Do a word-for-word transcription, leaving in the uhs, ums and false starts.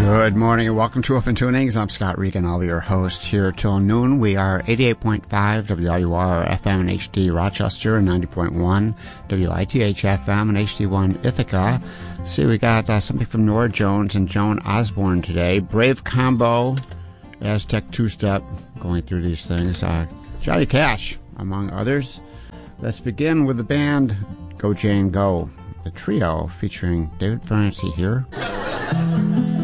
Good morning and welcome to Open Tunings. I'm Scott Regan. I'll be your host here till noon. We are eighty-eight point five W R U R F M and H D Rochester and ninety point one W I T H F M and H D one Ithaca. See, we got uh, something from Nora Jones and Joan Osborne today. Brave Combo, Aztec Two-Step, going through these things. Uh, Johnny Cash, among others. Let's begin with the band Go Jane Go, the trio featuring David Francie here.